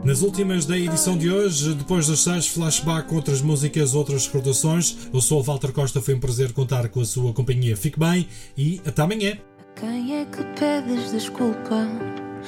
Nas últimas da edição de hoje, depois das 6, flashback com outras músicas, outras recordações. Eu sou o Walter Costa, foi um prazer contar com a sua companhia. Fique bem e até amanhã. Quem é que pedes desculpa?